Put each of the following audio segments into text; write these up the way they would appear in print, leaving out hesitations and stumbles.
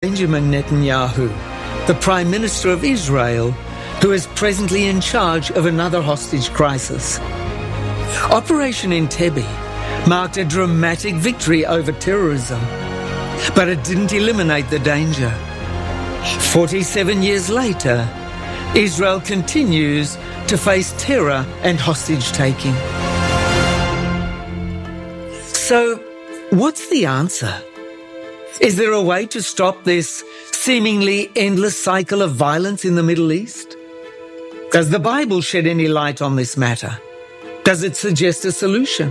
Benjamin Netanyahu, the Prime Minister of Israel, who is presently in charge of another hostage crisis. Operation Entebbe marked a dramatic victory over terrorism, but it didn't eliminate the danger. 47 years later, Israel continues to face terror and hostage-taking. So, what's the answer? Is there a way to stop this seemingly endless cycle of violence in the Middle East? Does the Bible shed any light on this matter? Does it suggest a solution?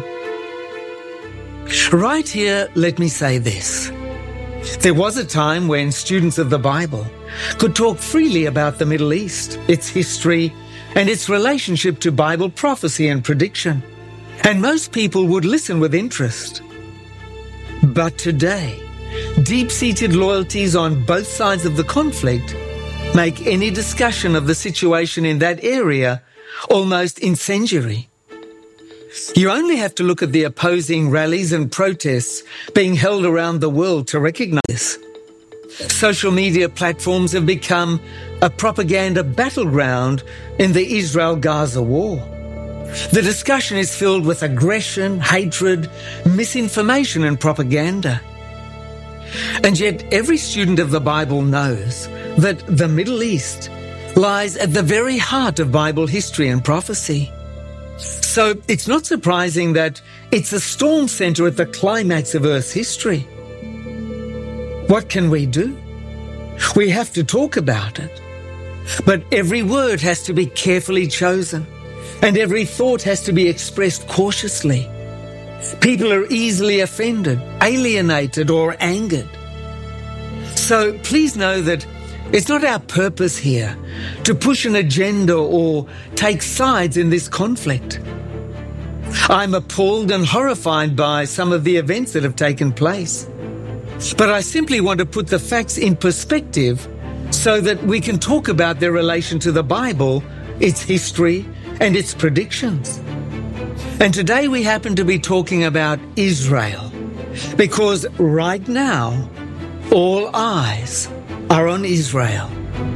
Right here, let me say this. There was a time when students of the Bible could talk freely about the Middle East, its history, and its relationship to Bible prophecy and prediction, and most people would listen with interest. But today, deep-seated loyalties on both sides of the conflict make any discussion of the situation in that area almost incendiary. You only have to look at the opposing rallies and protests being held around the world to recognize this. Social media platforms have become a propaganda battleground in the Israel-Gaza war. The discussion is filled with aggression, hatred, misinformation and propaganda. And yet every student of the Bible knows that the Middle East lies at the very heart of Bible history and prophecy. So it's not surprising that it's a storm center at the climax of Earth's history. What can we do? We have to talk about it. But every word has to be carefully chosen, and every thought has to be expressed cautiously. People are easily offended, alienated, or angered. So please know that it's not our purpose here to push an agenda or take sides in this conflict. I'm appalled and horrified by some of the events that have taken place. But I simply want to put the facts in perspective so that we can talk about their relation to the Bible, its history, and its predictions. And today we happen to be talking about Israel, because right now, all eyes are on Israel.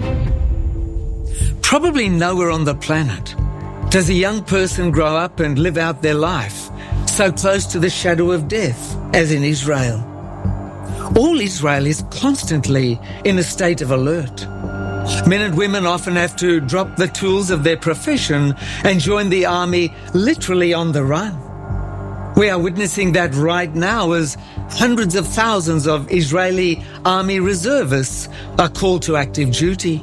Probably nowhere on the planet does a young person grow up and live out their life so close to the shadow of death as in Israel. All Israel is constantly in a state of alert. Men and women often have to drop the tools of their profession and join the army literally on the run. We are witnessing that right now as hundreds of thousands of Israeli army reservists are called to active duty.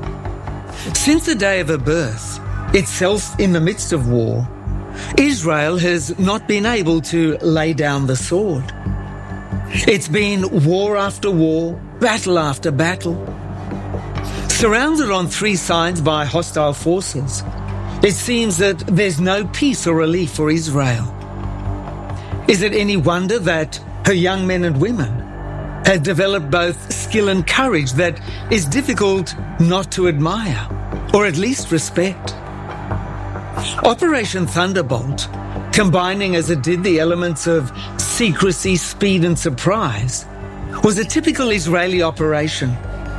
Since the day of her birth, itself in the midst of war, Israel has not been able to lay down the sword. It's been war after war, battle after battle. Surrounded on three sides by hostile forces, it seems that there's no peace or relief for Israel. Is it any wonder that her young men and women have developed both skill and courage that is difficult not to admire, or at least respect? Operation Thunderbolt, combining as it did the elements of secrecy, speed and surprise, was a typical Israeli operation.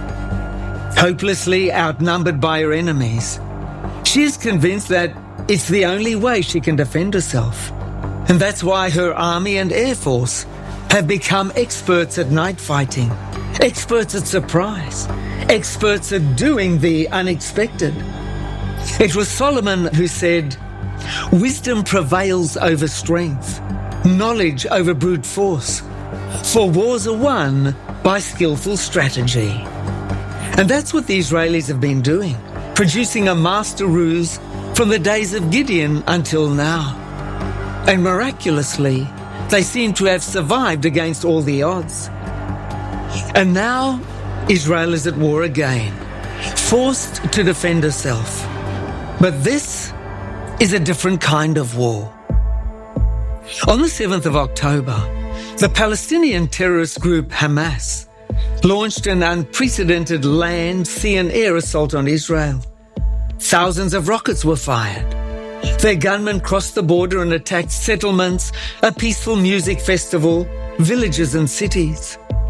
Hopelessly outnumbered by her enemies, she is convinced that it's the only way she can defend herself. And that's why her army and air force have become experts at night fighting, experts at surprise, experts at doing the unexpected. It was Solomon who said, "Wisdom prevails over strength, knowledge over brute force, for wars are won by skillful strategy." And that's what the Israelis have been doing, producing a master ruse from the days of Gideon until now. And miraculously, they seem to have survived against all the odds. And now, Israel is at war again, forced to defend herself. But this is a different kind of war. On the 7th of October, the Palestinian terrorist group Hamas launched an unprecedented land, sea and air assault on Israel. Thousands of rockets were fired. Their gunmen crossed the border and attacked settlements, a peaceful music festival, villages and cities.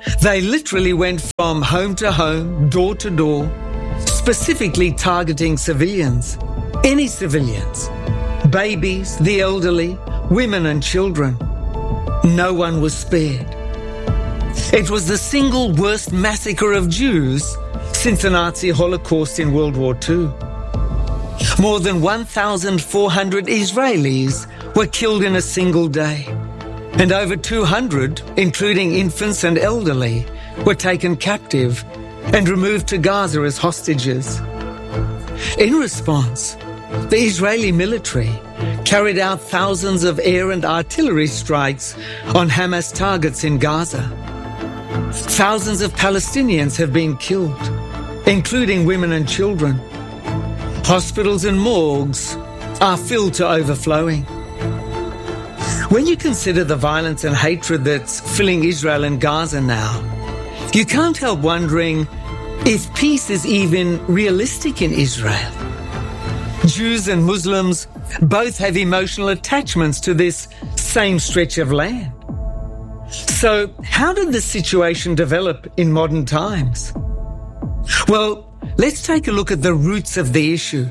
They literally went from home to home, door to door, specifically targeting civilians, any civilians, babies, the elderly, women and children. No one was spared. It was the single worst massacre of Jews since the Nazi Holocaust in World War II. More than 1,400 Israelis were killed in a single day, and over 200, including infants and elderly, were taken captive and removed to Gaza as hostages. In response, the Israeli military carried out thousands of air and artillery strikes on Hamas targets in Gaza. Thousands of Palestinians have been killed, including women and children. Hospitals and morgues are filled to overflowing. When you consider the violence and hatred that's filling Israel and Gaza now, you can't help wondering if peace is even realistic in Israel. Jews and Muslims both have emotional attachments to this same stretch of land. So, how did this situation develop in modern times? Well, let's take a look at the roots of the issue.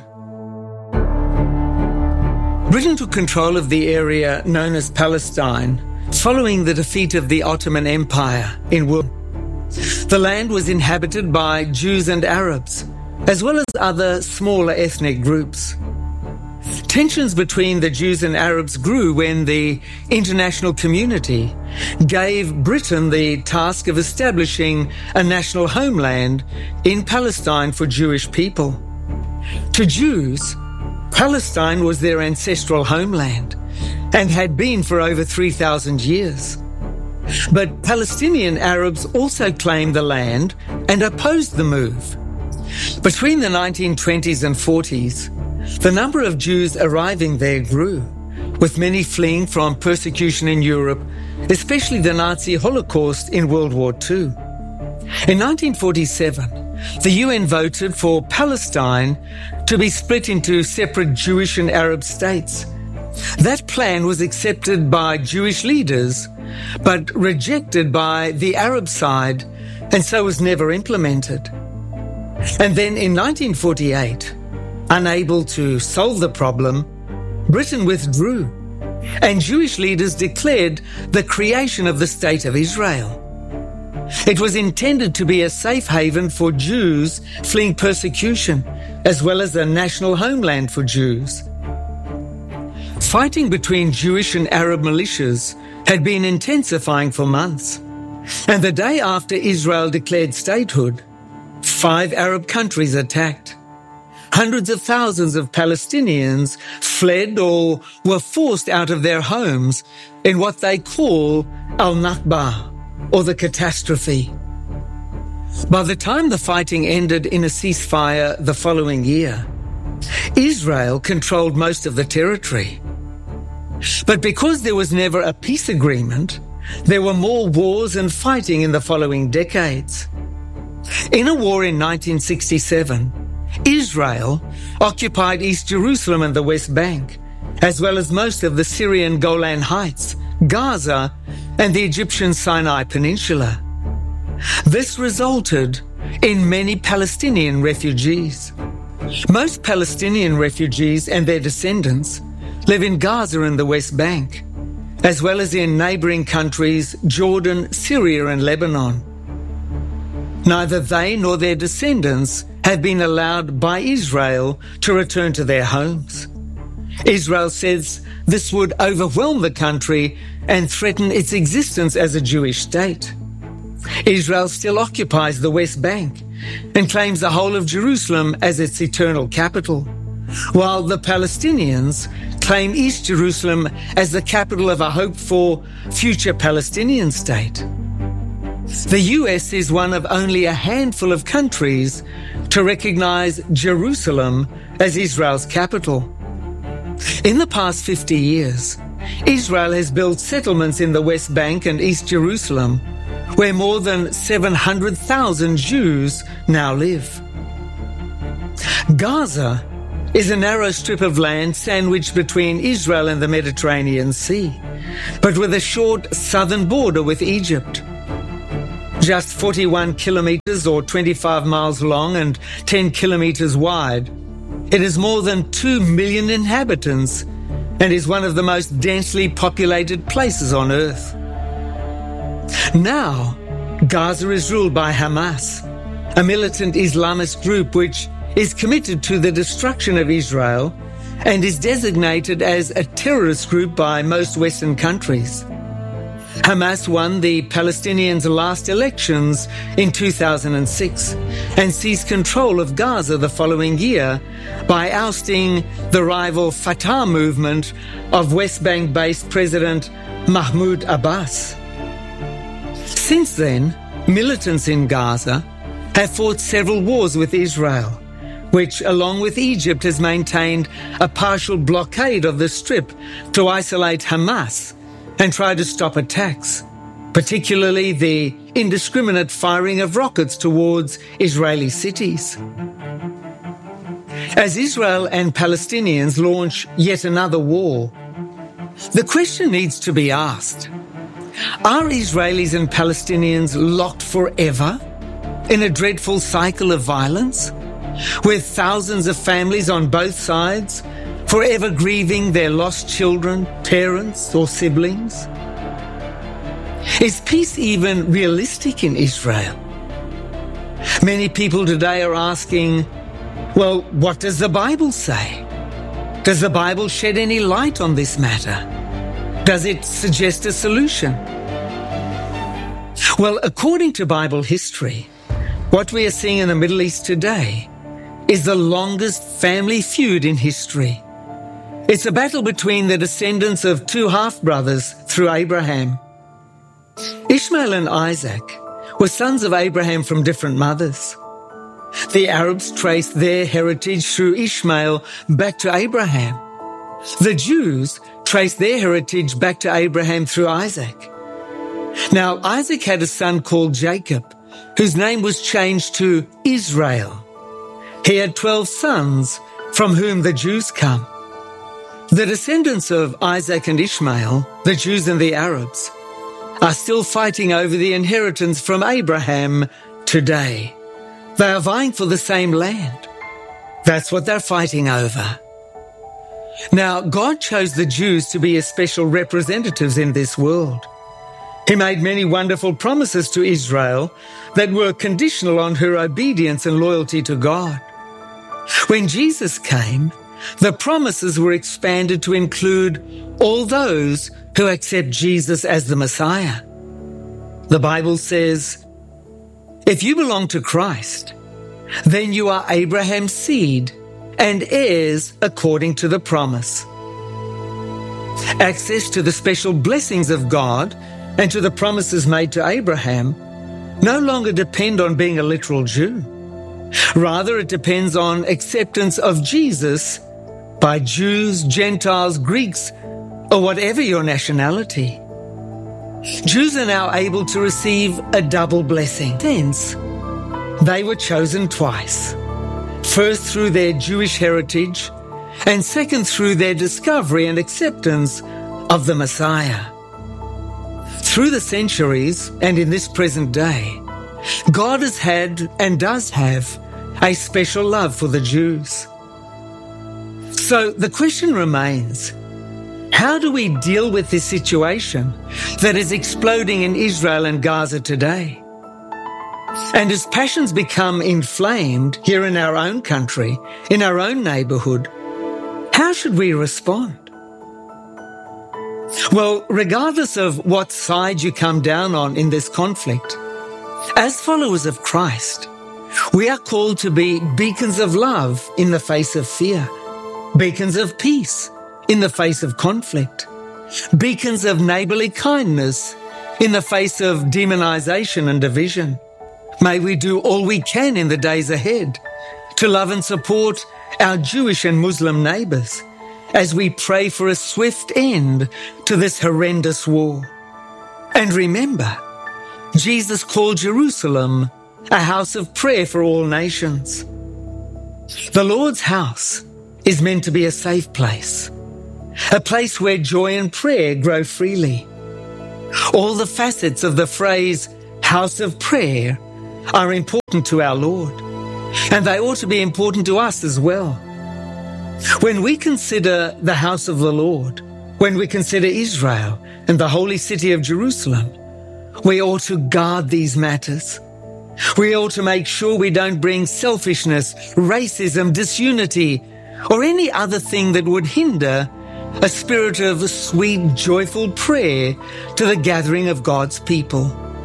Britain took control of the area known as Palestine following the defeat of the Ottoman Empire in World War II. The land was inhabited by Jews and Arabs, as well as other smaller ethnic groups. Tensions between the Jews and Arabs grew when the international community gave Britain the task of establishing a national homeland in Palestine for Jewish people. To Jews, Palestine was their ancestral homeland and had been for over 3,000 years. But Palestinian Arabs also claimed the land and opposed the move. Between the 1920s and 40s, the number of Jews arriving there grew, with many fleeing from persecution in Europe, especially the Nazi Holocaust in World War II. In 1947, the UN voted for Palestine to be split into separate Jewish and Arab states. That plan was accepted by Jewish leaders, but rejected by the Arab side, and so was never implemented. And then in 1948, unable to solve the problem, Britain withdrew, and Jewish leaders declared the creation of the State of Israel. It was intended to be a safe haven for Jews fleeing persecution, as well as a national homeland for Jews. Fighting between Jewish and Arab militias had been intensifying for months, and the day after Israel declared statehood, 5 Arab countries attacked. Hundreds of thousands of Palestinians fled or were forced out of their homes in what they call al-Nakba, or the catastrophe. By the time the fighting ended in a ceasefire the following year, Israel controlled most of the territory. But because there was never a peace agreement, there were more wars and fighting in the following decades. In a war in 1967, Israel occupied East Jerusalem and the West Bank, as well as most of the Syrian Golan Heights, Gaza, and the Egyptian Sinai Peninsula. This resulted in many Palestinian refugees. Most Palestinian refugees and their descendants live in Gaza and the West Bank, as well as in neighboring countries Jordan, Syria, and Lebanon. Neither they nor their descendants have been allowed by Israel to return to their homes. Israel says this would overwhelm the country and threaten its existence as a Jewish state. Israel still occupies the West Bank and claims the whole of Jerusalem as its eternal capital, while the Palestinians claim East Jerusalem as the capital of a hoped-for future Palestinian state. The US is one of only a handful of countries to recognize Jerusalem as Israel's capital. In the past 50 years, Israel has built settlements in the West Bank and East Jerusalem, where more than 700,000 Jews now live. Gaza is a narrow strip of land sandwiched between Israel and the Mediterranean Sea, but with a short southern border with Egypt. just 41 kilometers or 25 miles long and 10 kilometers wide. It has more than 2 million inhabitants and is one of the most densely populated places on earth. Now, Gaza is ruled by Hamas, a militant Islamist group which is committed to the destruction of Israel and is designated as a terrorist group by most Western countries. Hamas won the Palestinians' last elections in 2006 and seized control of Gaza the following year by ousting the rival Fatah movement of West Bank-based President Mahmoud Abbas. Since then, militants in Gaza have fought several wars with Israel, which, along with Egypt, has maintained a partial blockade of the Strip to isolate Hamas and try to stop attacks, particularly the indiscriminate firing of rockets towards Israeli cities. As Israel and Palestinians launch yet another war, the question needs to be asked: are Israelis and Palestinians locked forever in a dreadful cycle of violence, with thousands of families on both sides forever grieving their lost children, parents, or siblings? Is peace even realistic in Israel? Many people today are asking, well, what does the Bible say? Does the Bible shed any light on this matter? Does it suggest a solution? Well, according to Bible history, what we are seeing in the Middle East today is the longest family feud in history. It's a battle between the descendants of two half-brothers through Abraham. Ishmael and Isaac were sons of Abraham from different mothers. The Arabs traced their heritage through Ishmael back to Abraham. The Jews traced their heritage back to Abraham through Isaac. Now, Isaac had a son called Jacob, whose name was changed to Israel. He had 12 sons, from whom the Jews come. The descendants of Isaac and Ishmael, the Jews and the Arabs, are still fighting over the inheritance from Abraham today. They are vying for the same land. That's what they're fighting over. Now, God chose the Jews to be his special representatives in this world. He made many wonderful promises to Israel that were conditional on her obedience and loyalty to God. When Jesus came, the promises were expanded to include all those who accept Jesus as the Messiah. The Bible says, if you belong to Christ, then you are Abraham's seed and heirs according to the promise. Access to the special blessings of God and to the promises made to Abraham no longer depend on being a literal Jew. Rather, it depends on acceptance of Jesus by Jews, Gentiles, Greeks, or whatever your nationality. Jews are now able to receive a double blessing. Since they were chosen twice, first through their Jewish heritage, and second through their discovery and acceptance of the Messiah. Through the centuries, and in this present day, God has had and does have a special love for the Jews. So the question remains, how do we deal with this situation that is exploding in Israel and Gaza today? And as passions become inflamed here in our own country, in our own neighborhood, how should we respond? Well, regardless of what side you come down on in this conflict, as followers of Christ, we are called to be beacons of love in the face of fear, beacons of peace in the face of conflict, beacons of neighborly kindness in the face of demonization and division. May we do all we can in the days ahead to love and support our Jewish and Muslim neighbors as we pray for a swift end to this horrendous war. And remember, Jesus called Jerusalem a house of prayer for all nations. The Lord's house is meant to be a safe place, a place where joy and prayer grow freely. All the facets of the phrase house of prayer are important to our Lord, and they ought to be important to us as well. When we consider the house of the Lord, when we consider Israel and the holy city of Jerusalem, we ought to guard these matters. We ought to make sure we don't bring selfishness, racism, disunity, or any other thing that would hinder a spirit of sweet, joyful prayer to the gathering of God's people.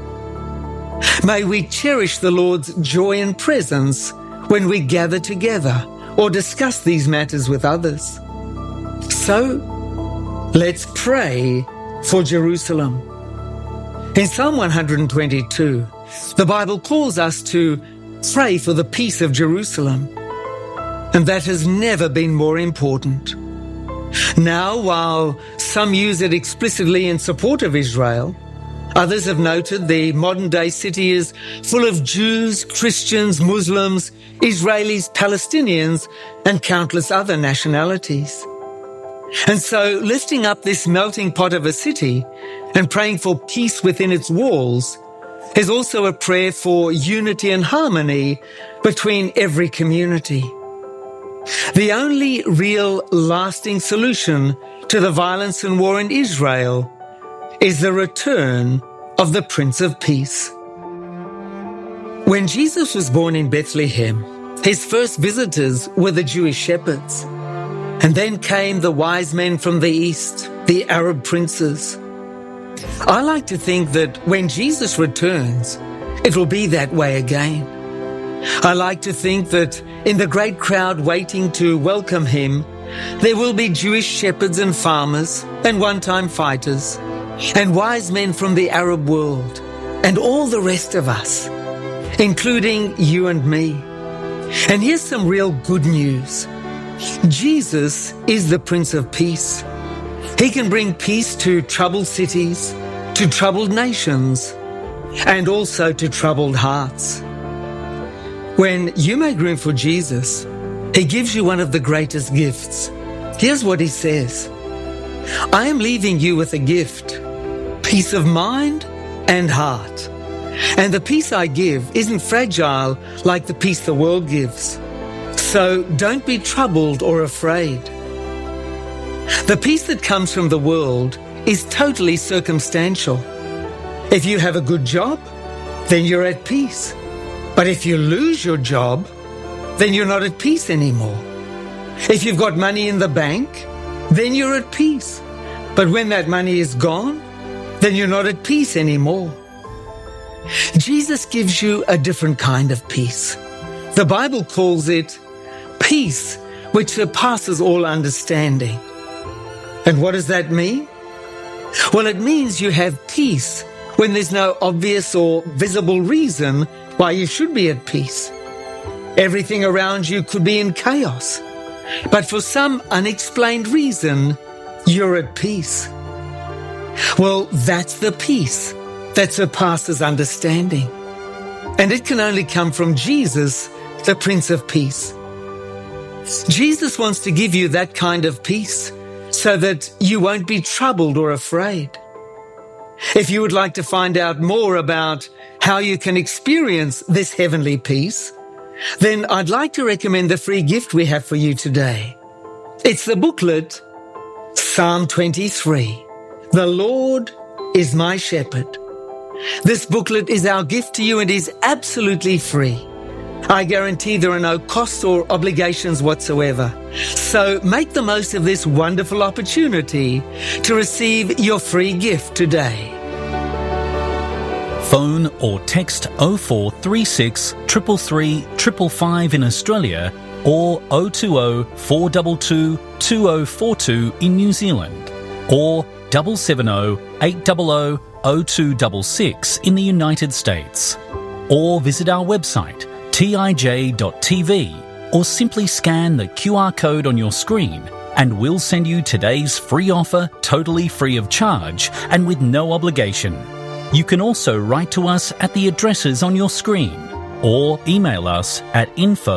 May we cherish the Lord's joy and presence when we gather together or discuss these matters with others. So, let's pray for Jerusalem. In Psalm 122, the Bible calls us to pray for the peace of Jerusalem, and that has never been more important. Now, while some use it explicitly in support of Israel, others have noted the modern-day city is full of Jews, Christians, Muslims, Israelis, Palestinians, and countless other nationalities. And so, lifting up this melting pot of a city and praying for peace within its walls is also a prayer for unity and harmony between every community. The only real lasting solution to the violence and war in Israel is the return of the Prince of Peace. When Jesus was born in Bethlehem, his first visitors were the Jewish shepherds. And then came the wise men from the east, the Arab princes. I like to think that when Jesus returns, it will be that way again. I like to think that in the great crowd waiting to welcome him, there will be Jewish shepherds and farmers and one-time fighters and wise men from the Arab world and all the rest of us, including you and me. And here's some real good news. Jesus is the Prince of Peace. He can bring peace to troubled cities, to troubled nations, and also to troubled hearts. When you make room for Jesus, he gives you one of the greatest gifts. Here's what he says. I am leaving you with a gift, peace of mind and heart. And the peace I give isn't fragile like the peace the world gives. So don't be troubled or afraid. The peace that comes from the world is totally circumstantial. If you have a good job, then you're at peace. But if you lose your job, then you're not at peace anymore. If you've got money in the bank, then you're at peace. But when that money is gone, then you're not at peace anymore. Jesus gives you a different kind of peace. The Bible calls it peace which surpasses all understanding. And what does that mean? Well, it means you have peace when there's no obvious or visible reason why you should be at peace. Everything around you could be in chaos, but for some unexplained reason, you're at peace. Well, that's the peace that surpasses understanding. And it can only come from Jesus, the Prince of Peace. Jesus wants to give you that kind of peace so that you won't be troubled or afraid. If you would like to find out more about how you can experience this heavenly peace, then I'd like to recommend the free gift we have for you today. It's the booklet, Psalm 23, The Lord is My Shepherd. This booklet is our gift to you and is absolutely free. I guarantee there are no costs or obligations whatsoever. So make the most of this wonderful opportunity to receive your free gift today. Phone or text 0436 333 555 in Australia or 020 422 2042 in New Zealand or 770 800 0266 in the United States, or visit our website tij.tv, or simply scan the QR code on your screen and we'll send you today's free offer totally free of charge and with no obligation. You can also write to us at the addresses on your screen or email us at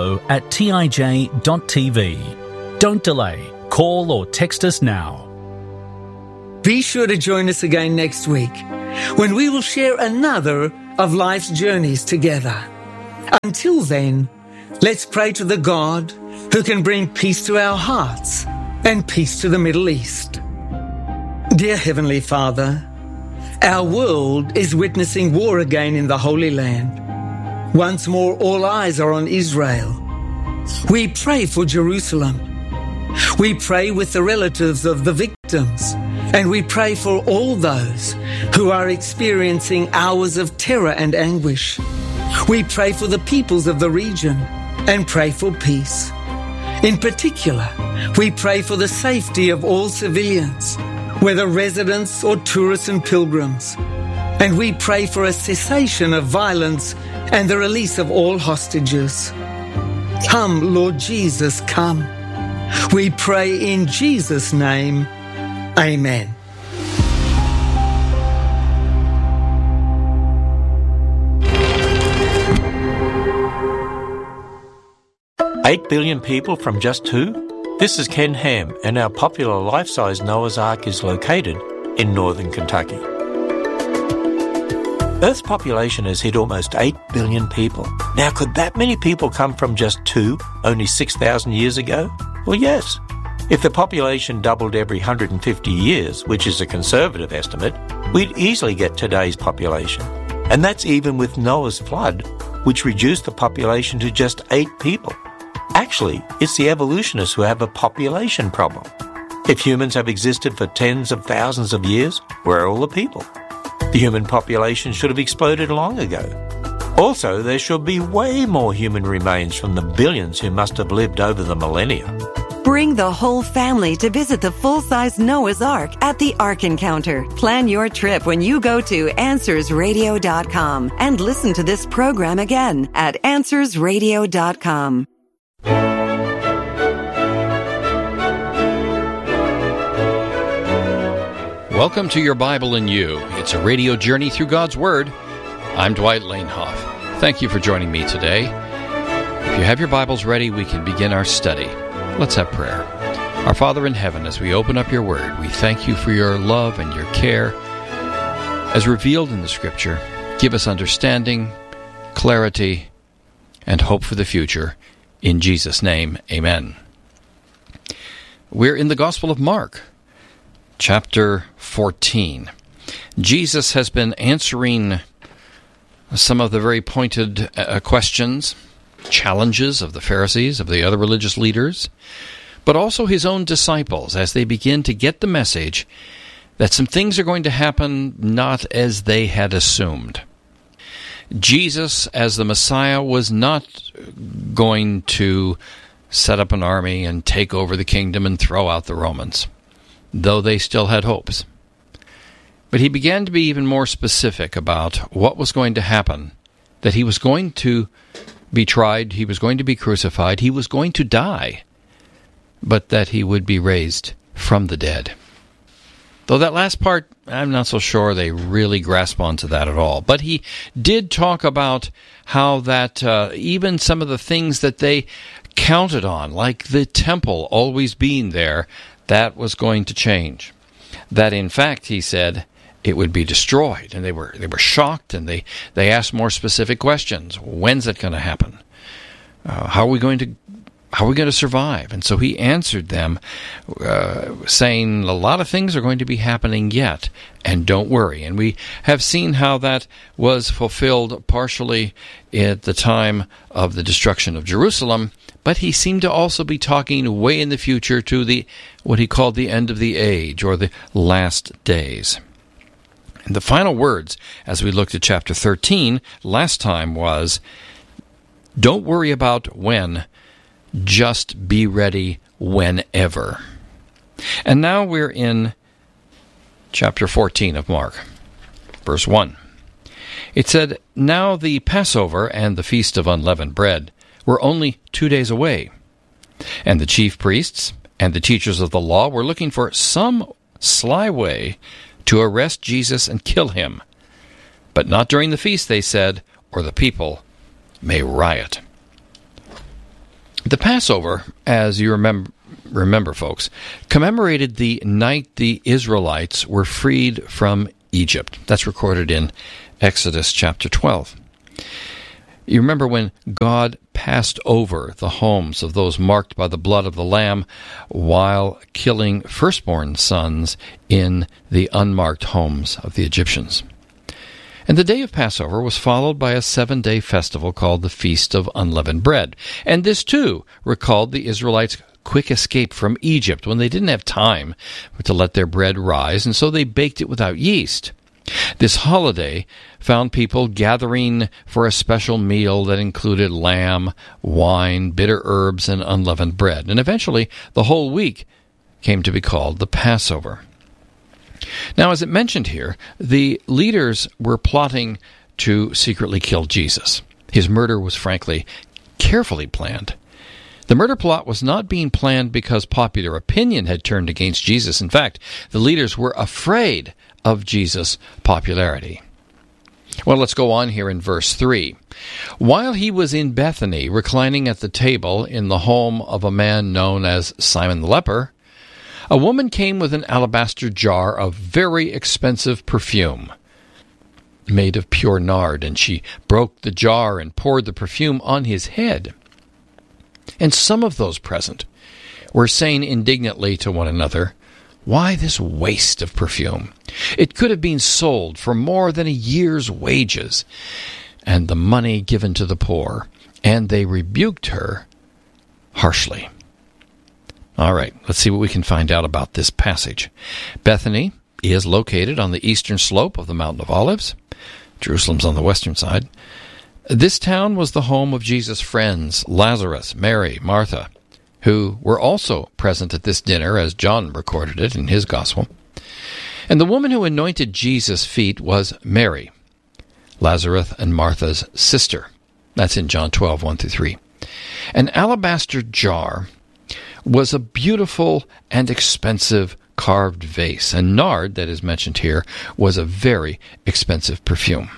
info@tij.tv. Don't delay. Call or text us now. Be sure to join us again next week when we will share another of life's journeys together. Until then, let's pray to the God who can bring peace to our hearts and peace to the Middle East. Dear Heavenly Father, our world is witnessing war again in the Holy Land. Once more, all eyes are on Israel. We pray for Jerusalem. We pray with the relatives of the victims, and we pray for all those who are experiencing hours of terror and anguish. We pray for the peoples of the region and pray for peace. In particular, we pray for the safety of all civilians, whether residents or tourists and pilgrims. And we pray for a cessation of violence and the release of all hostages. Come, Lord Jesus, come. We pray in Jesus' name. Amen. $8 billion people from just who? This is Ken Ham, and our popular life-size Noah's Ark is located in northern Kentucky. Earth's population has hit almost 8 billion people. Now, could that many people come from just two, only 6,000 years ago? Well, yes. If the population doubled every 150 years, which is a conservative estimate, we'd easily get today's population. And that's even with Noah's flood, which reduced the population to just 8 people. Actually, it's the evolutionists who have a population problem. If humans have existed for tens of thousands of years, where are all the people? The human population should have exploded long ago. Also, there should be way more human remains from the billions who must have lived over the millennia. Bring the whole family to visit the full-size Noah's Ark at the Ark Encounter. Plan your trip when you go to AnswersRadio.com and listen to this program again at AnswersRadio.com. Welcome to Your Bible in You. It's a radio journey through God's Word. I'm Dwight Lanehoff. Thank you for joining me today. If you have your Bibles ready, we can begin our study. Let's have prayer. Our Father in heaven, as we open up your Word, we thank you for your love and your care. As revealed in the Scripture, give us understanding, clarity, and hope for the future. In Jesus' name, amen. We're in the Gospel of Mark, chapter 14. Jesus has been answering some of the very pointed questions, challenges of the Pharisees, of the other religious leaders, but also his own disciples as they begin to get the message that some things are going to happen not as they had assumed. Jesus, as the Messiah, was not going to set up an army and take over the kingdom and throw out the Romans, though they still had hopes. But he began to be even more specific about what was going to happen, that he was going to be tried, he was going to be crucified, he was going to die, but that he would be raised from the dead. Though that last part, I'm not so sure they really grasp onto that at all. But he did talk about how that even some of the things that they counted on, like the temple always being there, that was going to change. That in fact, he said, it would be destroyed. And they were shocked, and they asked more specific questions. When's it going to happen? How are we going to survive? And so he answered them, saying a lot of things are going to be happening yet, and don't worry. And we have seen how that was fulfilled partially at the time of the destruction of Jerusalem, but he seemed to also be talking way in the future to what he called the end of the age, or the last days. And the final words, as we looked at chapter 13 last time, was, don't worry about when, just be ready whenever. And now we're in chapter 14 of Mark, verse 1. It said, now the Passover and the Feast of Unleavened Bread were only 2 days away, and the chief priests and the teachers of the law were looking for some sly way to arrest Jesus and kill him. But not during the feast, they said, or the people may riot. The Passover, as you remember, folks, commemorated the night the Israelites were freed from Egypt. That's recorded in Exodus chapter 12. You remember when God passed over the homes of those marked by the blood of the Lamb while killing firstborn sons in the unmarked homes of the Egyptians. And the day of Passover was followed by a 7-day festival called the Feast of Unleavened Bread. And this, too, recalled the Israelites' quick escape from Egypt when they didn't have time to let their bread rise, and so they baked it without yeast. This holiday found people gathering for a special meal that included lamb, wine, bitter herbs, and unleavened bread. And eventually, the whole week came to be called the Passover. Now, as it mentioned here, the leaders were plotting to secretly kill Jesus. His murder was, frankly, carefully planned. The murder plot was not being planned because popular opinion had turned against Jesus. In fact, the leaders were afraid of Jesus' popularity. Well, let's go on here in verse 3. While he was in Bethany, reclining at the table in the home of a man known as Simon the leper, a woman came with an alabaster jar of very expensive perfume made of pure nard, and she broke the jar and poured the perfume on his head. And some of those present were saying indignantly to one another, "Why this waste of perfume? It could have been sold for more than a year's wages, and the money given to the poor." And they rebuked her harshly. All right, let's see what we can find out about this passage. Bethany is located on the eastern slope of the Mountain of Olives. Jerusalem's on the western side. This town was the home of Jesus' friends, Lazarus, Mary, Martha, who were also present at this dinner, as John recorded it in his gospel. And the woman who anointed Jesus' feet was Mary, Lazarus and Martha's sister. That's in John 12, 1-3. An alabaster jar was a beautiful and expensive carved vase, and nard, that is mentioned here, was a very expensive perfume.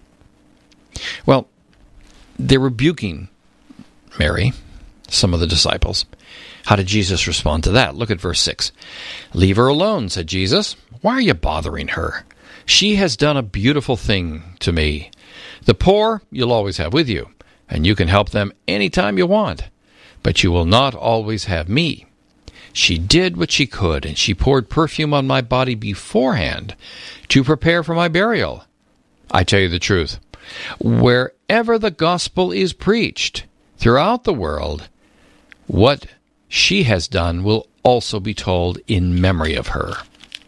Well, they're rebuking Mary, some of the disciples. How did Jesus respond to that? Look at verse 6. "Leave her alone," said Jesus. "Why are you bothering her? She has done a beautiful thing to me. The poor you'll always have with you, and you can help them any time you want. But you will not always have me. She did what she could, and she poured perfume on my body beforehand to prepare for my burial. I tell you the truth, wherever the gospel is preached throughout the world, what she has done will also be told in memory of her."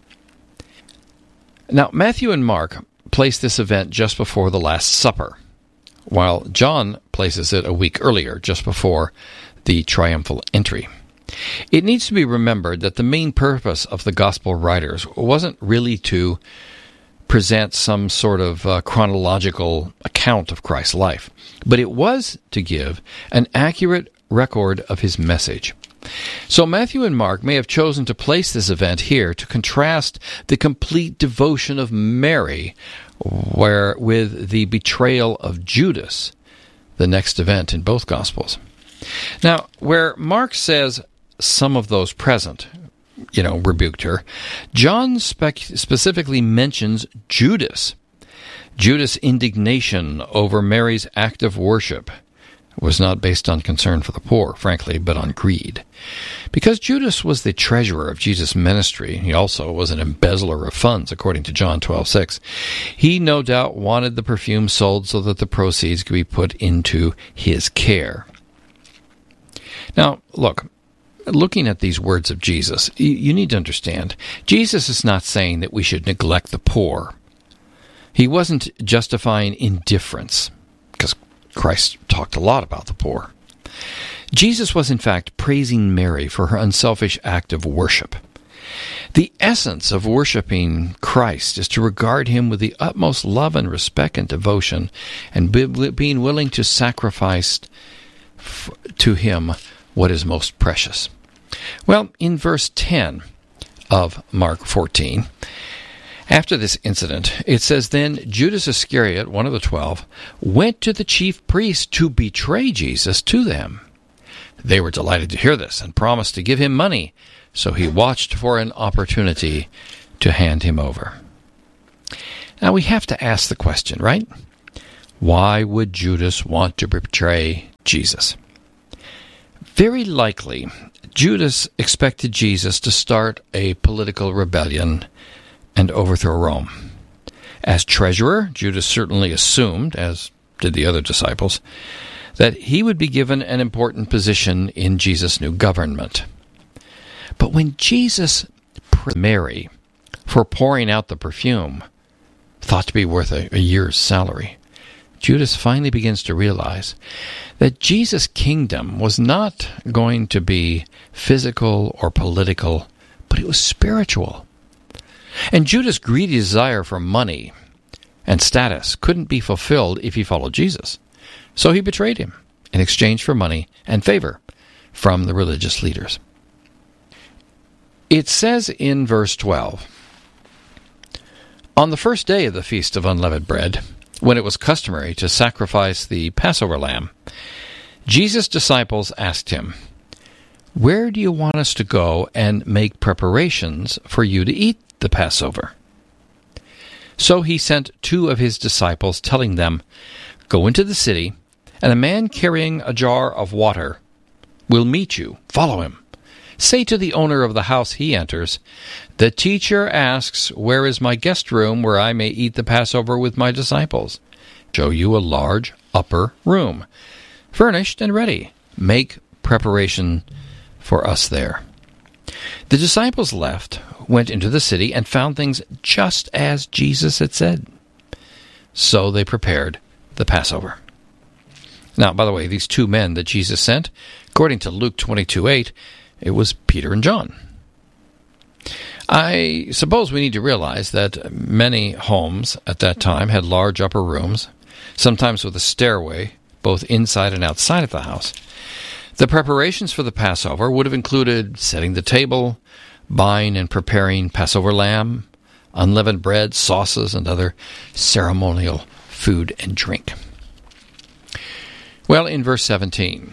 Now, Matthew and Mark place this event just before the Last Supper, while John places it a week earlier, just before the triumphal entry. It needs to be remembered that the main purpose of the gospel writers wasn't really to present some sort of chronological account of Christ's life, but it was to give an accurate record of his message. So Matthew and Mark may have chosen to place this event here to contrast the complete devotion of Mary with the betrayal of Judas, the next event in both Gospels. Now, where Mark says some of those present, rebuked her, John specifically mentions Judas. Judas' indignation over Mary's act of worship was not based on concern for the poor, frankly, but on greed. Because Judas was the treasurer of Jesus' ministry, he also was an embezzler of funds, according to John 12:6. He no doubt wanted the perfume sold so that the proceeds could be put into his care. Now, looking at these words of Jesus, you need to understand, Jesus is not saying that we should neglect the poor. He wasn't justifying indifference, because Christ talked a lot about the poor. Jesus was, in fact, praising Mary for her unselfish act of worship. The essence of worshiping Christ is to regard him with the utmost love and respect and devotion, and being willing to sacrifice to him what is most precious. Well, in verse 10 of Mark 14, after this incident, it says, "Then Judas Iscariot, one of the 12, went to the chief priests to betray Jesus to them. They were delighted to hear this and promised to give him money, so he watched for an opportunity to hand him over." Now we have to ask the question, right? Why would Judas want to betray Jesus? Very likely, Judas expected Jesus to start a political rebellion and overthrow Rome. As treasurer, Judas certainly assumed, as did the other disciples, that he would be given an important position in Jesus' new government. But when Jesus praised Mary for pouring out the perfume, thought to be worth a year's salary, Judas finally begins to realize that Jesus' kingdom was not going to be physical or political, but it was spiritual. And Judas' greedy desire for money and status couldn't be fulfilled if he followed Jesus. So he betrayed him in exchange for money and favor from the religious leaders. It says in verse 12, "On the first day of the Feast of Unleavened Bread, when it was customary to sacrifice the Passover lamb, Jesus' disciples asked him, 'Where do you want us to go and make preparations for you to eat the Passover?' So he sent 2 of his disciples, telling them, 'Go into the city, and a man carrying a jar of water will meet you. Follow him. Say to the owner of the house he enters, "The teacher asks, 'Where is my guest room where I may eat the Passover with my disciples?' Show you a large upper room, furnished and ready. Make preparation for us there." The disciples left, went into the city, and found things just as Jesus had said. So they prepared the Passover. Now, by the way, these 2 men that Jesus sent, according to Luke 22:8, it was Peter and John. I suppose we need to realize that many homes at that time had large upper rooms, sometimes with a stairway, both inside and outside of the house. The preparations for the Passover would have included setting the table, buying and preparing Passover lamb, unleavened bread, sauces, and other ceremonial food and drink. Well, in verse 17,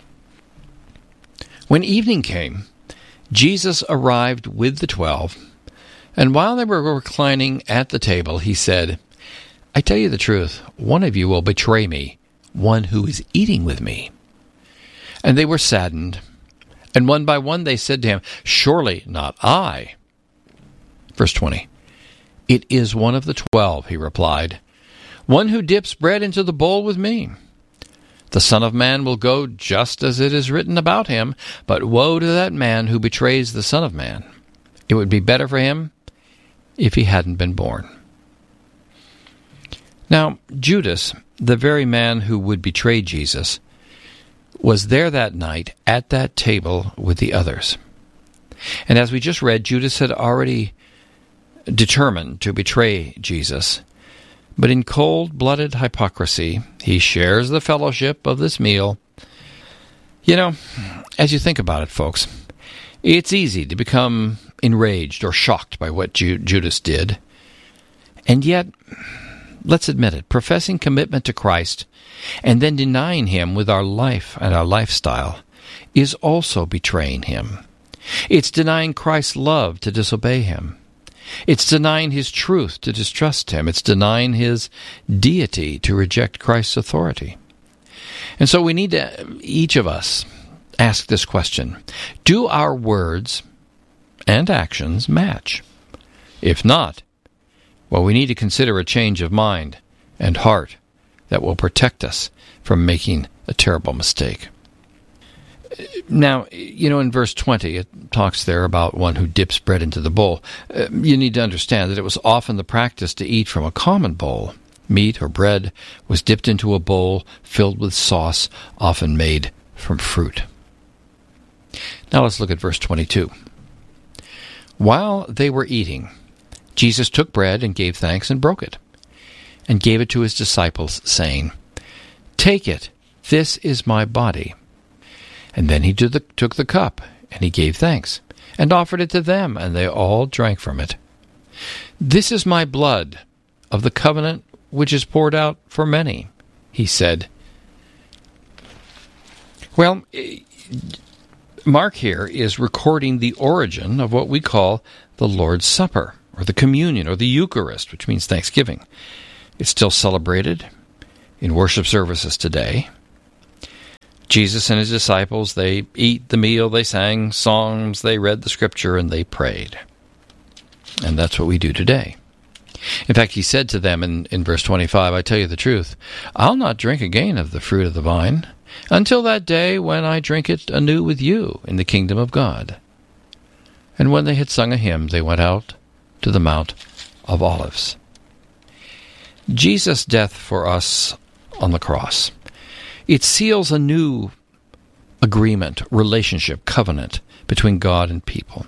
"When evening came, Jesus arrived with the 12, and while they were reclining at the table, he said, 'I tell you the truth, one of you will betray me, one who is eating with me.' And they were saddened, and one by one they said to him, 'Surely not I.' Verse 20, 'It is one of the 12, he replied, 'one who dips bread into the bowl with me. The Son of Man will go just as it is written about him, but woe to that man who betrays the Son of Man. It would be better for him if he hadn't been born.'" Now, Judas, the very man who would betray Jesus, was there that night at that table with the others. And as we just read, Judas had already determined to betray Jesus. But in cold-blooded hypocrisy, he shares the fellowship of this meal. You know, as you think about it, folks, it's easy to become enraged or shocked by what Judas did. And yet, let's admit it, professing commitment to Christ and then denying him with our life and our lifestyle is also betraying him. It's denying Christ's love to disobey him. It's denying his truth to distrust him. It's denying his deity to reject Christ's authority. And so we need to, each of us, ask this question: do our words and actions match? If not, well, we need to consider a change of mind and heart that will protect us from making a terrible mistake. Now, you know, in verse 20, it talks there about one who dips bread into the bowl. You need to understand that it was often the practice to eat from a common bowl. Meat or bread was dipped into a bowl filled with sauce, often made from fruit. Now let's look at verse 22. While they were eating, Jesus took bread and gave thanks and broke it, and gave it to his disciples, saying, "Take it, this is my body." And then he took the cup, and he gave thanks, and offered it to them, and they all drank from it. "This is my blood of the covenant which is poured out for many," he said. Well, Mark here is recording the origin of what we call the Lord's Supper, or the communion, or the Eucharist, which means Thanksgiving. It's still celebrated in worship services today. Jesus and his disciples, they eat the meal, they sang songs, they read the scripture, and they prayed. And that's what we do today. In fact, he said to them in verse 25, I tell you the truth, I'll not drink again of the fruit of the vine until that day when I drink it anew with you in the kingdom of God. And when they had sung a hymn, they went out to the Mount of Olives. Jesus' death for us on the cross, it seals a new agreement, relationship, covenant between God and people.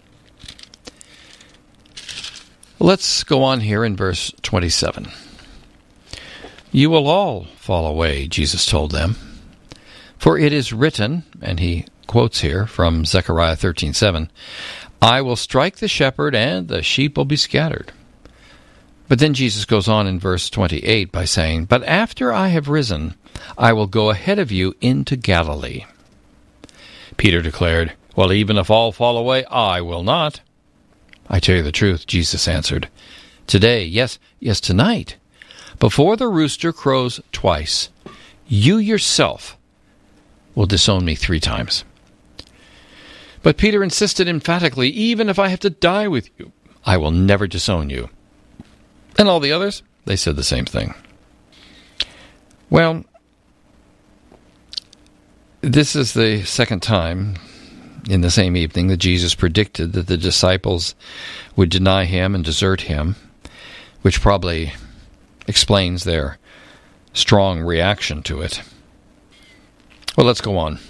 Let's go on here in verse 27. You will all fall away, Jesus told them, for it is written, and he quotes here from Zechariah 13:7, I will strike the shepherd and the sheep will be scattered. But then Jesus goes on in verse 28 by saying, but after I have risen, I will go ahead of you into Galilee. Peter declared, well, even if all fall away, I will not. I tell you the truth, Jesus answered. Today, yes, tonight, before the rooster crows twice, you yourself will disown me 3 times. But Peter insisted emphatically, even if I have to die with you, I will never disown you. And all the others, they said the same thing. Well, this is the second time in the same evening that Jesus predicted that the disciples would deny him and desert him, which probably explains their strong reaction to it. Well, let's go on.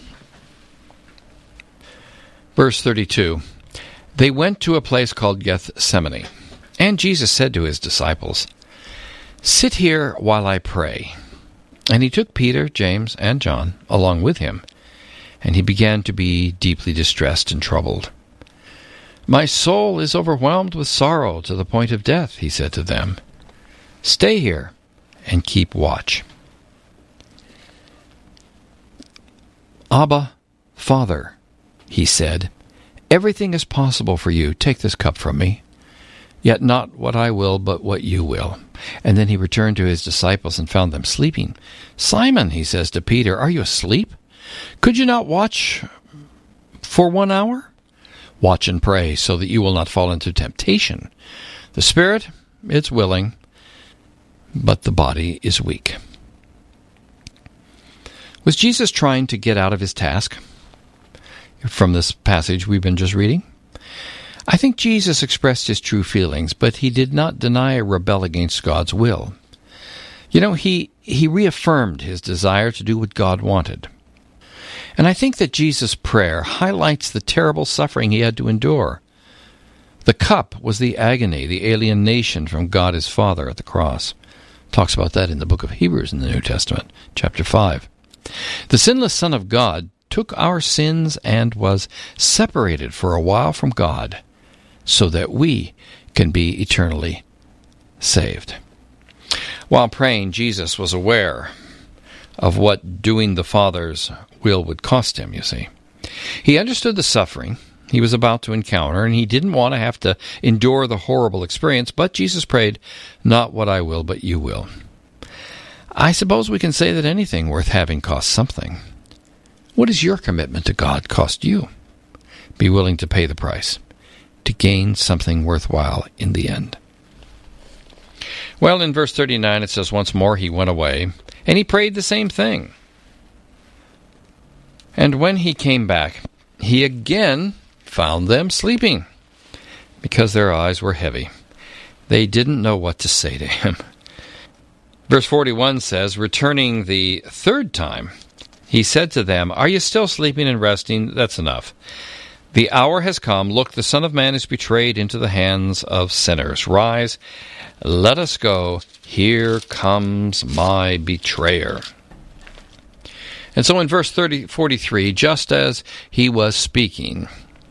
Verse 32, they went to a place called Gethsemane, and Jesus said to his disciples, sit here while I pray. And he took Peter, James, and John along with him, and he began to be deeply distressed and troubled. My soul is overwhelmed with sorrow to the point of death, he said to them. Stay here and keep watch. Abba, Father, he said, everything is possible for you. Take this cup from me. Yet not what I will, but what you will. And then he returned to his disciples and found them sleeping. Simon, he says to Peter, are you asleep? Could you not watch for 1 hour? Watch and pray so that you will not fall into temptation. The spirit, it's willing, but the body is weak. Was Jesus trying to get out of his task from this passage we've been just reading? I think Jesus expressed his true feelings, but he did not deny or rebel against God's will. You know, he reaffirmed his desire to do what God wanted. And I think that Jesus' prayer highlights the terrible suffering he had to endure. The cup was the agony, the alienation from God his Father at the cross. Talks about that in the book of Hebrews in the New Testament, chapter 5. The sinless Son of God took our sins and was separated for a while from God, so that we can be eternally saved. While praying, Jesus was aware of what doing the Father's will would cost him, you see. He understood the suffering he was about to encounter, and he didn't want to have to endure the horrible experience, but Jesus prayed, not what I will, but you will. I suppose we can say that anything worth having costs something. What does your commitment to God cost you? Be willing to pay the price, to gain something worthwhile in the end. Well, in verse 39 it says, once more he went away, and he prayed the same thing. And when he came back, he again found them sleeping, because their eyes were heavy. They didn't know what to say to him. Verse 41 says, returning the third time, he said to them, are you still sleeping and resting? That's enough. The hour has come. Look, the Son of Man is betrayed into the hands of sinners. Rise, let us go. Here comes my betrayer. And so in verse 43, just as he was speaking,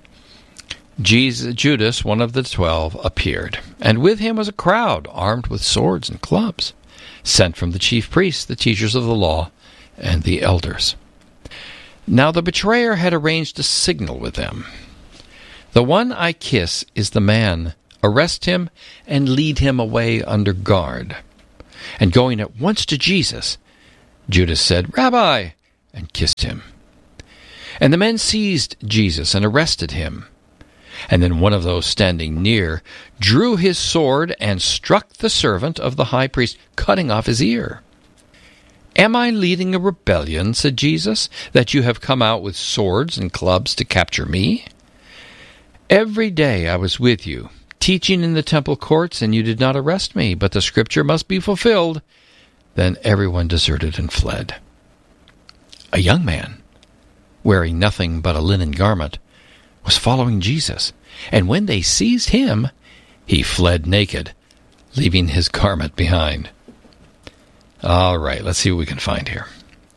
Judas, one of the 12, appeared. And with him was a crowd armed with swords and clubs, sent from the chief priests, the teachers of the law, and the elders. Now the betrayer had arranged a signal with them. The one I kiss is the man. arrest him and lead him away under guard. And going at once to Jesus, Judas said, "Rabbi," and kissed him. And the men seized Jesus and arrested him. And then one of those standing near drew his sword and struck the servant of the high priest, cutting off his ear. "Am I leading a rebellion," said Jesus, "that you have come out with swords and clubs to capture me? Every day I was with you, teaching in the temple courts, and you did not arrest me, but the scripture must be fulfilled." Then everyone deserted and fled. A young man, wearing nothing but a linen garment, was following Jesus, and when they seized him, he fled naked, leaving his garment behind. All right, let's see what we can find here.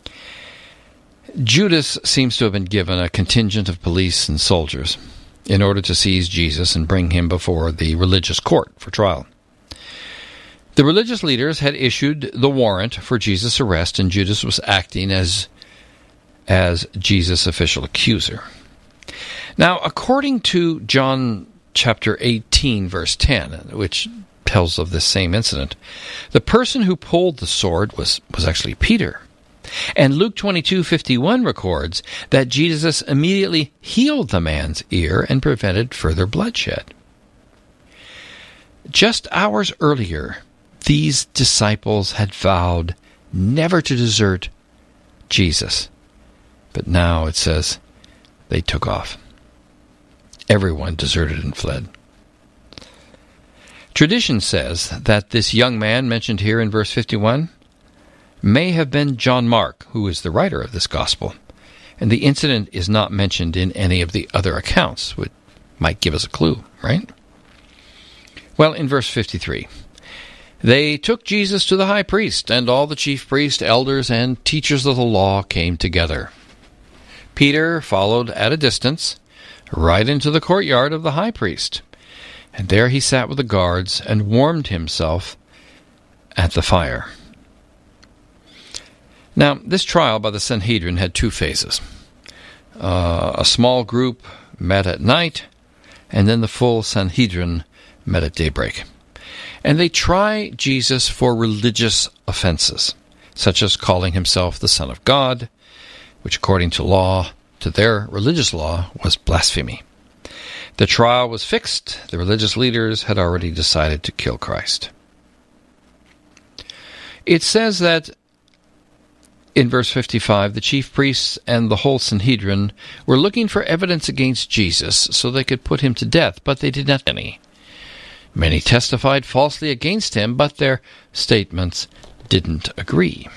Judas seems to have been given a contingent of police and soldiers in order to seize Jesus and bring him before the religious court for trial. The religious leaders had issued the warrant for Jesus' arrest, and Judas was acting as Jesus' official accuser. Now, according to John chapter 18, verse 10, which tells of this same incident, the person who pulled the sword was actually Peter. And Luke 22:51 records that Jesus immediately healed the man's ear and prevented further bloodshed. Just hours earlier, these disciples had vowed never to desert Jesus. But now it says they took off. Everyone deserted and fled. Tradition says that this young man mentioned here in verse 51 may have been John Mark, who is the writer of this gospel, and the incident is not mentioned in any of the other accounts, which might give us a clue, right? Well, in verse 53, they took Jesus to the high priest, and all the chief priests, elders, and teachers of the law came together. Peter followed at a distance, right into the courtyard of the high priest, and there he sat with the guards and warmed himself at the fire. Now, this trial by the Sanhedrin had two phases. A small group met at night, and then the full Sanhedrin met at daybreak. And they try Jesus for religious offenses, such as calling himself the Son of God, which according to their religious law, was blasphemy. The trial was fixed. The religious leaders had already decided to kill Christ. It says that in verse 55, the chief priests and the whole Sanhedrin were looking for evidence against Jesus so they could put him to death, but they did not have any. Many testified falsely against him, but their statements didn't agree.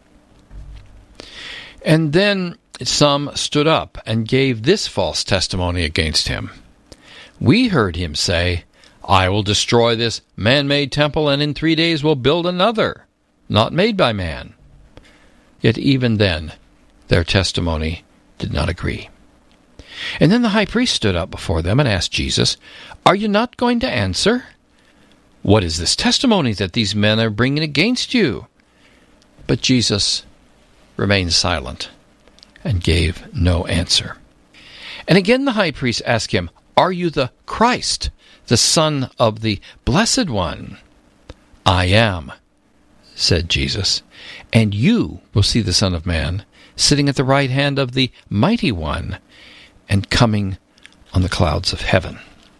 And then some stood up and gave this false testimony against him. "We heard him say, 'I will destroy this man-made temple, and in 3 days will build another, not made by man.' Yet even then, their testimony did not agree. And then the high priest stood up before them and asked Jesus, 'Are you not going to answer? What is this testimony that these men are bringing against you?' But Jesus remained silent and gave no answer. And again the high priest asked him, 'Are you the Christ, the Son of the Blessed One?' 'I am,' said Jesus, 'and you will see the Son of Man sitting at the right hand of the Mighty One and coming on the clouds of heaven.'"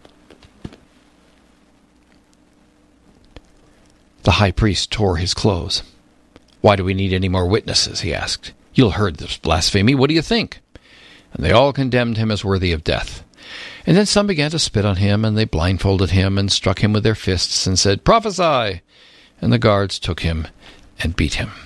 The high priest tore his clothes. "Why do we need any more witnesses?" he asked. "You'll heard this blasphemy. What do you think?" And they all condemned him as worthy of death. And then some began to spit on him, and they blindfolded him and struck him with their fists and said, "Prophesy!" And the guards took him and beat him.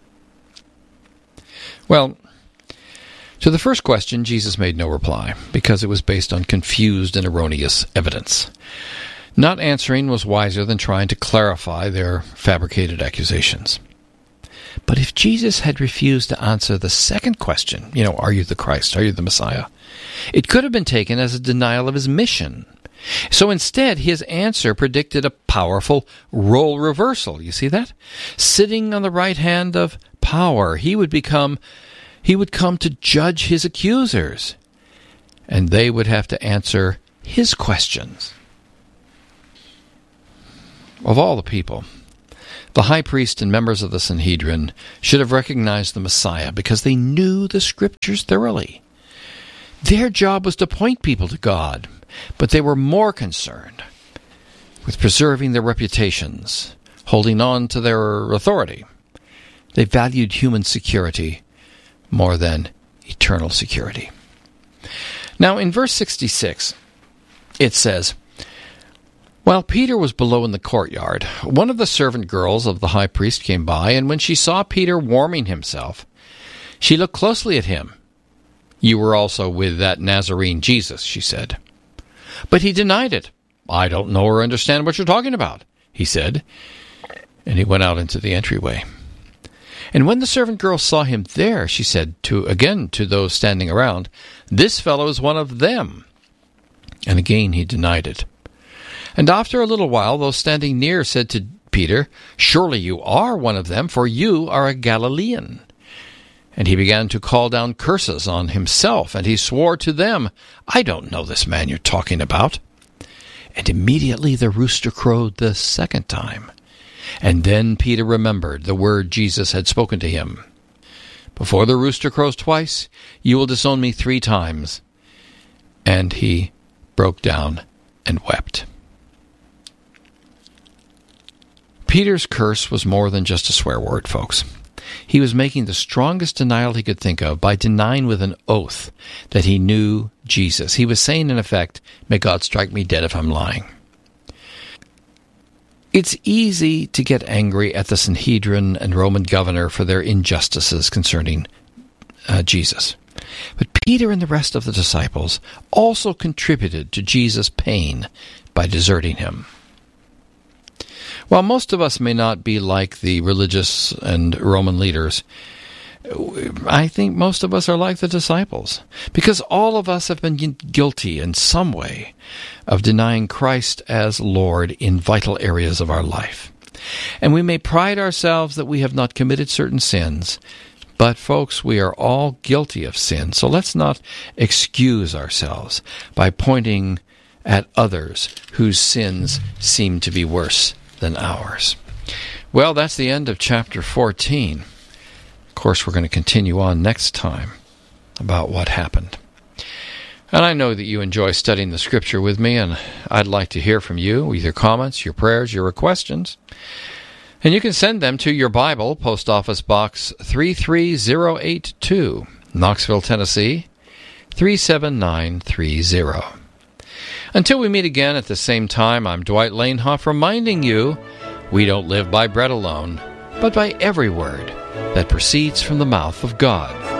Well, to the first question, Jesus made no reply, because it was based on confused and erroneous evidence. Not answering was wiser than trying to clarify their fabricated accusations. But if Jesus had refused to answer the second question, are you the Christ, are you the Messiah, it could have been taken as a denial of his mission. So instead, his answer predicted a powerful role reversal. You see that? Sitting on the right hand of power, he would come to judge his accusers, and they would have to answer his questions. Of all the people, the high priest and members of the Sanhedrin should have recognized the Messiah because they knew the Scriptures thoroughly. Their job was to point people to God, but they were more concerned with preserving their reputations, holding on to their authority. They valued human security more than eternal security. Now, in verse 66, it says, "While Peter was below in the courtyard, one of the servant girls of the high priest came by, and when she saw Peter warming himself, she looked closely at him. 'You were also with that Nazarene Jesus,' she said. But he denied it. 'I don't know or understand what you're talking about,' he said, and he went out into the entryway. And when the servant girl saw him there, she said again to those standing around, 'This fellow is one of them.' And again he denied it. And after a little while, those standing near said to Peter, 'Surely you are one of them, for you are a Galilean.' And he began to call down curses on himself, and he swore to them, 'I don't know this man you're talking about.' And immediately the rooster crowed the second time. And then Peter remembered the word Jesus had spoken to him. 'Before the rooster crows twice, you will disown me 3 times.' And he broke down and wept." Peter's curse was more than just a swear word, folks. He was making the strongest denial he could think of by denying with an oath that he knew Jesus. He was saying, in effect, "May God strike me dead if I'm lying." It's easy to get angry at the Sanhedrin and Roman governor for their injustices concerning Jesus. But Peter and the rest of the disciples also contributed to Jesus' pain by deserting him. While most of us may not be like the religious and Roman leaders, I think most of us are like the disciples, because all of us have been guilty in some way of denying Christ as Lord in vital areas of our life. And we may pride ourselves that we have not committed certain sins, but folks, we are all guilty of sin, so let's not excuse ourselves by pointing at others whose sins seem to be worse than ours. Well, that's the end of chapter 14. Of course, we're going to continue on next time about what happened. And I know that you enjoy studying the Scripture with me, and I'd like to hear from you with your comments, your prayers, your questions. And you can send them to your Bible, Post Office Box 33082, Knoxville, Tennessee, 37930. Until we meet again at the same time, I'm Dwight Lanehoff reminding you we don't live by bread alone, but by every word that proceeds from the mouth of God.